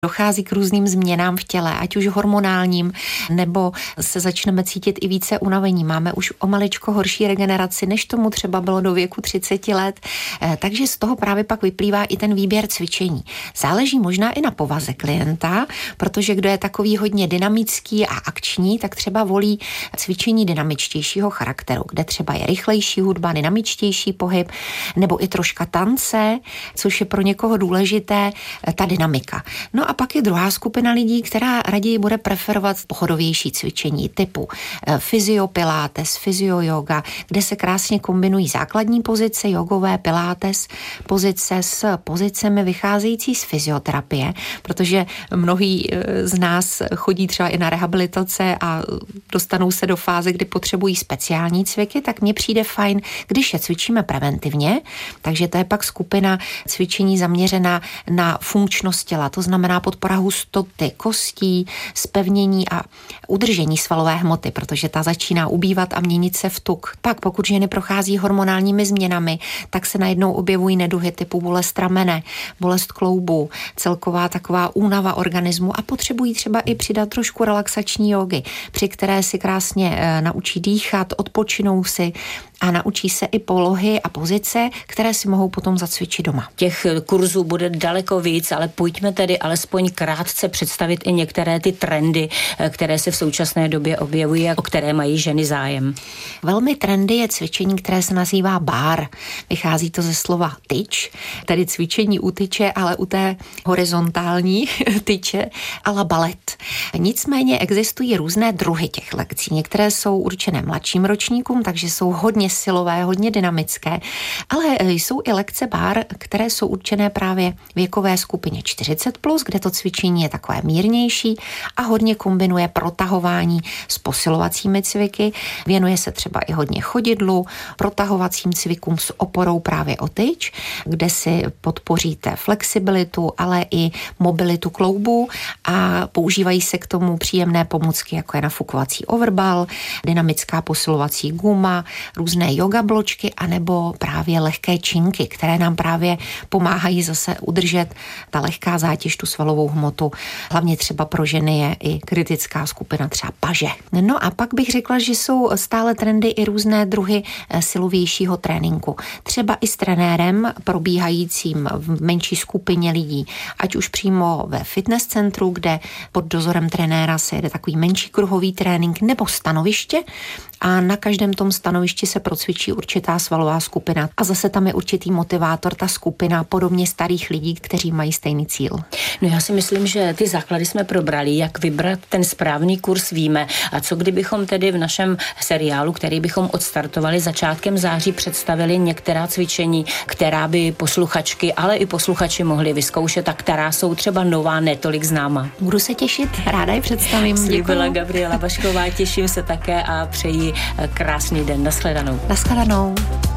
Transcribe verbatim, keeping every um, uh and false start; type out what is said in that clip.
Dochází k různým změnám v těle, ať už hormonálním, nebo se začneme cítit i více unavení. Máme už o maličko horší regeneraci, než tomu třeba bylo do věku třicet let. Takže z toho právě pak vyplývá i ten výběr cvičení. Záleží možná i na povaze klienta, protože kdo je takový hodně dynamický a akční, tak třeba volí cvičení dynamičtějšího charakteru, kde třeba je rychlejší hudba, dynamičtější pohyb, nebo i troška tance, což je pro někoho důležité, ta dynamika. No a pak je druhá skupina lidí, která raději bude preferovat pochodovější cvičení typu fyziopilates, fyzioyoga, kde se krásně kombinují základní pozice, jogové, pilates, pozice s pozicemi vycházející z fyzioterapie, protože mnohí z nás chodí třeba i na rehabilitace a dostanou se do fáze, kdy potřebují speciální cviky, tak mně přijde fajn, když je cvičíme preventivně, takže to je pak skupina cvičení zaměřená na funkčnost těla, to znamená podpora hustoty kostí, zpevnění a udržení svalové hmoty, protože ta začíná ubývat a měnit se v tuk. Pak pokud ženy prochází hormonálními změnami, tak se najednou objevují neduhy typu bolest ramene, bolest kloubu, celková taková únava organismu a potřebují třeba i přidat trošku relaxační jógy, při které si krásně e, naučí dýchat, odpočinou si a naučí se i polohy a pozice, které si mohou potom zacvičit doma. Těch kurzů bude daleko víc, ale pojďme tedy alespoň krátce představit i některé ty trendy, které se v současné době objevují a o které mají ženy zájem. Velmi trendy je cvičení, které se nazývá bar. Vychází to ze slova tyč, tedy cvičení u tyče, ale u té horizontální tyče a la balet. Nicméně existují různé druhy těch lekcí. Některé jsou určené mladším ročníkům, takže jsou hodně silové, hodně dynamické, ale jsou i lekce bar, které jsou určené právě věkové skupině čtyřicet plus, kde to cvičení je takové mírnější a hodně kombinuje protahování s posilovacími cviky. Věnuje se třeba i hodně chodidlu, protahovacím cvikům s oporou právě o tyč, kde si podpoříte flexibilitu, ale i mobilitu kloubu a používají se k tomu příjemné pomůcky, jako je nafukovací overball, dynamická posilovací guma, různé yoga bločky anebo právě lehké činky, které nám právě pomáhají zase udržet ta lehká zátěž, tu svalovou hmotu. Hlavně třeba pro ženy je i kritická skupina třeba paže. No a pak bych řekla, že jsou stále trendy i různé druhy silovějšího tréninku. Třeba i s trenérem probíhajícím v menší skupině lidí, ať už přímo ve fitness centru, kde pod dozorem trenéra se jede takový menší kruhový trénink, nebo stanoviště a na každém tom stanovišti se procvičí určitá svalová skupina a zase tam je určitý motivátor, ta skupina podobně starých lidí, kteří mají stejný cíl. No já si myslím, že ty základy jsme probrali, jak vybrat ten správný kurz víme a co kdybychom tedy v našem seriálu, který bychom odstartovali začátkem září, představili některá cvičení, která by posluchačky, ale i posluchači mohli vyzkoušet a která jsou třeba nová, netolik známa. Budu se těšit, ráda je představím. Slíbila Gabriela Vašková, těším se také a přeji krásný den. Nashledanou. Nashledanou.